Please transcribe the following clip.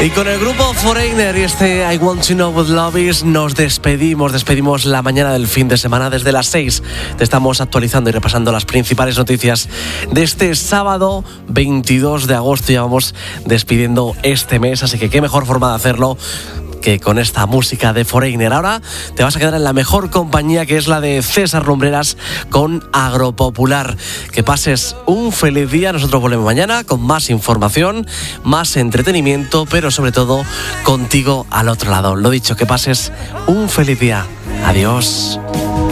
Y con el grupo Foreigner y este I Want to Know What Love Is nos despedimos la mañana del fin de semana. Desde las 6 te estamos actualizando y repasando las principales noticias de este sábado 22 de agosto. Ya vamos despidiendo este mes, así que qué mejor forma de hacerlo que con esta música de Foreigner. Ahora te vas a quedar en la mejor compañía, que es la de César Lumbreras con Agropopular. Que pases un feliz día. Nosotros volvemos mañana con más información, más entretenimiento, pero sobre todo contigo al otro lado. Lo dicho, que pases un feliz día. Adiós.